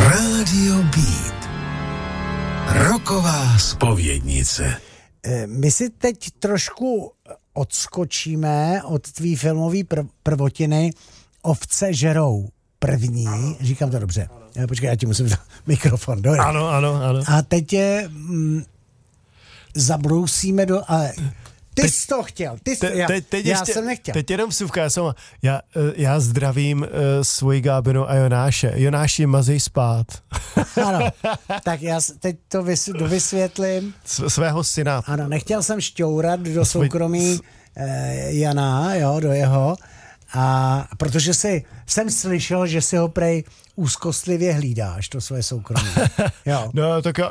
Rádio Beat. Rocková zpovědnice. My si teď trošku odskočíme od tvý filmový prvotiny Ovce žerou první. Říkám to dobře. Počkej, já ti musím vzít mikrofon. Dobrý. Ano. A teď je zabrousíme do... Ale ty jsi to chtěl. Já jsem nechtěl. Teď jenom vsuvka. Já zdravím svoji Gábinu a Jonáše. Jonáši, mazej spát. Ano. Tak já teď to dovysvětlím. Svého syna. Ano, nechtěl jsem šťourat do soukromí Jana, jo, do jeho. A protože jsem slyšel, že si ho prej úzkostlivě hlídáš, to své soukromí. Jo. No, tak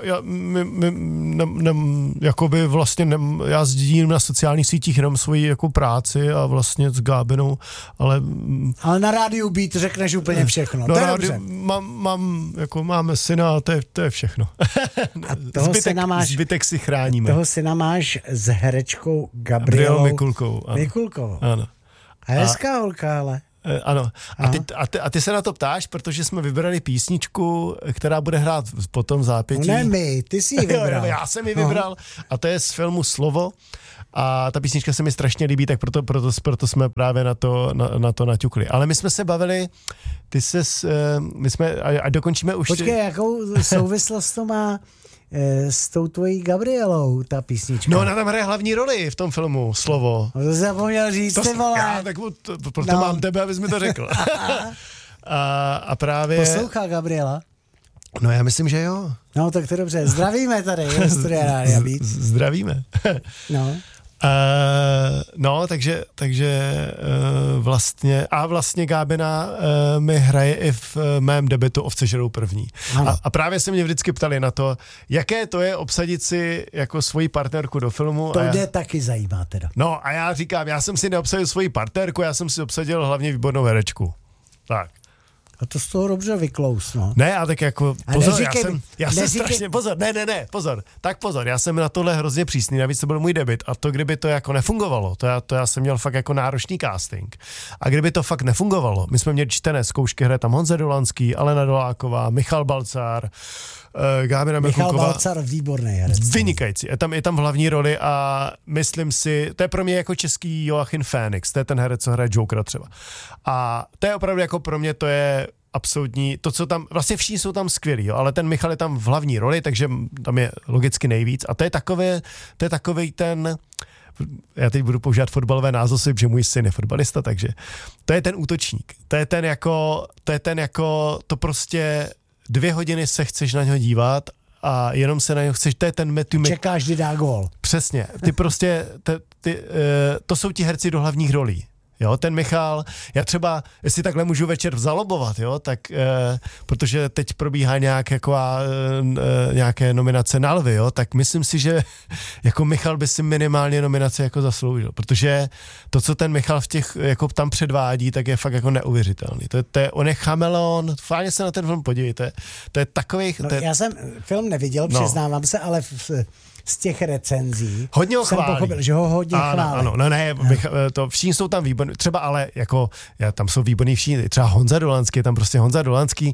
jakoby vlastně já sdílím na sociálních sítích jenom svoji jako práci a vlastně s Gábinou, ale na rádiu Beat řekneš úplně všechno. No, to je dobře. Máme syna a to je všechno. A toho zbytek si chráníme. Toho syna máš s herečkou Gabrielou Mikulkovou. Ano. A hezká holka, ale. Ano. A ty se na to ptáš, protože jsme vybrali písničku, která bude hrát potom v zápětí. No ne my, ty jsi ji vybral. Já jsem ji vybral a to je z filmu Slovo a ta písnička se mi strašně líbí, tak proto jsme právě na to naťukli. Ale my jsme se bavili, a dokončíme už... Počkej, jakou souvislost to má s tou tvojí Gabrielou, ta písnička? No, ona tam hraje hlavní roli v tom filmu Slovo. No to zapomněl říct, ty vole. Proto mám tebe, abys mi to řekl. a právě... Poslouchá Gabriela? No, já myslím, že jo. No, tak to dobře. Zdravíme tady, Studia Rádia Beat. Zdravíme. No. Takže vlastně Gábina mi hraje i v mém debutu Ovce žerou první. A právě se mě vždycky ptali na to, jaké to je obsadit si jako svoji partnerku do filmu. To mě taky zajímá teda. No a já říkám, já jsem si neobsadil svoji partnerku, já jsem si obsadil hlavně výbornou herečku. Tak. A to z toho dobře vyklous, no. Ne, a tak jako, pozor, já jsem strašně, pozor, já jsem na tohle hrozně přísný, navíc to byl můj debut a to, kdyby to jako nefungovalo, to já jsem měl fakt jako náročný casting. A kdyby to fakt nefungovalo, my jsme měli čtené zkoušky, hraje tam Honza Dolanský, Alena Doláková, Michal Balcár, Gábina Mikulková. Michal Balcár, výborný herec. Vynikající, je tam v hlavní roli a myslím si, to je pro mě jako český Joachim Phoenix, to je ten herec, co hraje Jokera třeba. A to je opravdu jako pro mě, to je absolutní, to, co tam, vlastně všichni jsou tam skvělí, jo, ale ten Michal je tam v hlavní roli, takže tam je logicky nejvíc a to je takový ten, já teď budu používat fotbalové názvy, že můj syn je fotbalista, takže to je ten útočník, to je ten jako, to prostě 2 hodiny se chceš na něho dívat a jenom se na něho chceš, to je ten Matthew čekáš, kdy dá gól. Přesně, ty prostě, to jsou ti herci do hlavních rolí. Jo, ten Michal, já třeba, jestli takhle můžu večer zalobovat, jo, tak, protože teď probíhá nějaké nominace na Lvy, jo, tak myslím si, že jako Michal by si minimálně nominace jako zasloužil, protože to, co ten Michal jako tam předvádí, tak je fakt jako neuvěřitelný. On je chameleon, fajně se na ten film podívejte, to je takový... No, já jsem film neviděl, přiznávám se, ale z těch recenzí hodně ho chválí. Jsem pochopil, že ho hodně chválí. Ano, no ne, to všichni jsou tam výborní, třeba ale jako, tam jsou výborní všichni, třeba Honza Dolanský, tam prostě Honza Dolanský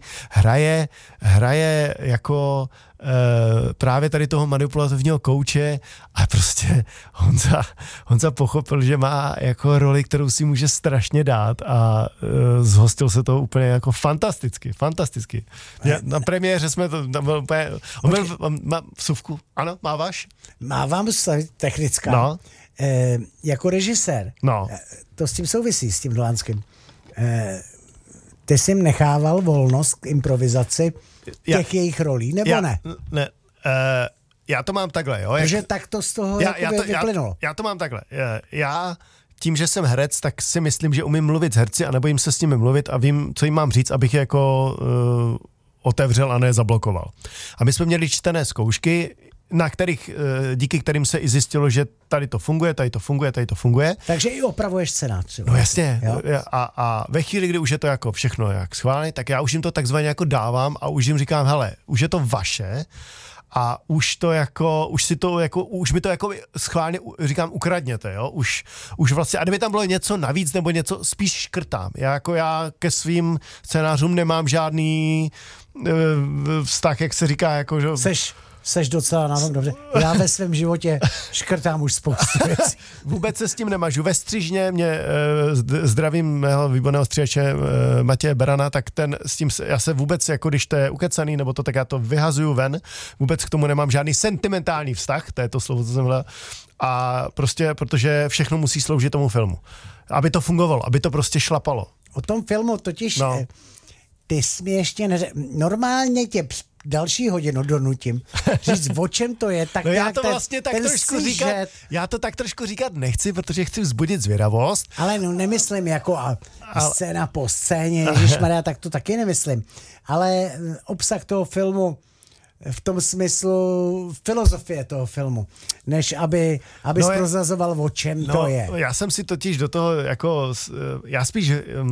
hraje jako právě tady toho manipulativního kouče a prostě Honza pochopil, že má jako roli, kterou si může strašně dát a zhostil se to úplně jako fantasticky. Na premiéře jsme to tam byl úplně, má vsuvku, ano, máváš? Mávám technická. No. Jako režisér. No. To s tím souvisí, s tím Dolanským. Ty jsi jim nechával volnost k improvizaci těch jejich rolí, nebo ne? Ne. Já to mám takhle, jo. Protože tak to z toho vyplynulo. Já to mám takhle. Já tím, že jsem herec, tak si myslím, že umím mluvit s herci a nebojím se s nimi mluvit a vím, co jim mám říct, abych je jako otevřel a ne zablokoval. A my jsme měli čtené zkoušky, díky kterým se i zjistilo, že tady to funguje. Takže i opravuješ scénář třeba. No jasně. A ve chvíli, kdy už je to jako všechno jak schválně, tak já už jim to takzvaně jako dávám a už jim říkám, hele, už je to vaše a už mi to jako schválně říkám ukradněte, jo, už vlastně, a kdyby tam bylo něco navíc nebo něco, spíš škrtám. Já ke svým scénářům nemám žádný vztah, jak se říká, jako, že... Seš docela na tom dobře. Já ve svém životě škrtám už spoustu věcí. Vůbec se s tím nemažu. Ve Střižně mě zdravím mého výborného stříhače Matěje Berana, tak já se vůbec, jako když to je ukecaný, nebo to, tak já to vyhazuju ven. Vůbec k tomu nemám žádný sentimentální vztah, to je to slovo, co jsem hledal. A prostě, protože všechno musí sloužit tomu filmu. Aby to fungovalo, aby to prostě šlapalo. O tom filmu totiž ty jsi mi ještě normálně tě další hodinu donutím říct, o čem to je, tak já to vlastně tak trošku říkat, já to tak trošku říkat nechci, protože chci vzbudit zvědavost. Ale nemyslím jako scéna po scéně, ježišmarja, tak to taky nemyslím. Ale obsah toho filmu v tom smyslu filozofie toho filmu, než aby prozrazoval, o čem to je. Já jsem si totiž do toho jako, já spíš...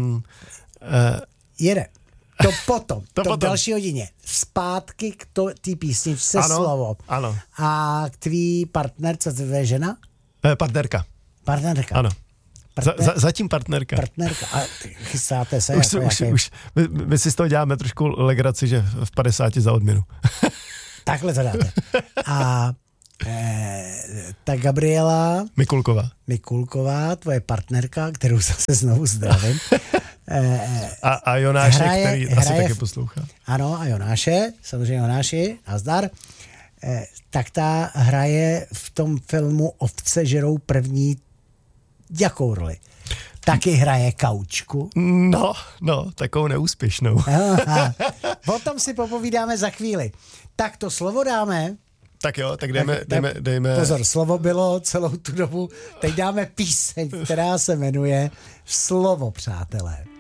Jede. To potom. V další hodině. Zpátky k té písničce slovo. Ano. A k tvý partnerce, co to je žena? Partnerka. Ano. Zatím partnerka. A chystáte se? Už. My si z toho děláme trošku legraci, že v 50 za odměnu. Takhle to dáte. A ta Gabriela Mikulková, tvoje partnerka, kterou zase znovu zdravím. A Jonáše, který asi taky poslouchá. Ano, a Jonáše, samozřejmě Jonáši, nazdar. Tak ta hraje v tom filmu Ovce žerou první jakou roli? Taky hraje Kaučku? No, takovou neúspěšnou. O tom si popovídáme za chvíli. Tak to slovo dáme. Tak jo, tak dejme. Pozor, slovo bylo celou tu dobu. Teď dáme píseň, která se jmenuje Slovo, přátelé.